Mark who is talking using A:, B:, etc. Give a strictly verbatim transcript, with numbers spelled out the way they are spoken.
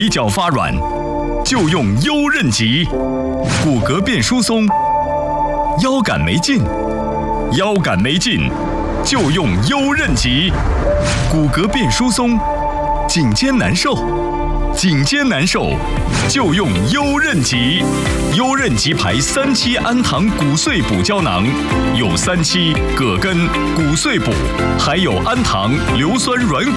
A: 腿脚发软，就用优韧极；骨骼变疏松，腰杆没劲，腰杆没劲，就用优韧极；骨骼变疏松，颈肩难受，颈肩难受，就用优韧极。优韧极牌三七氨糖骨碎补胶囊，有三七、葛根、骨碎补，还有氨糖、硫酸软骨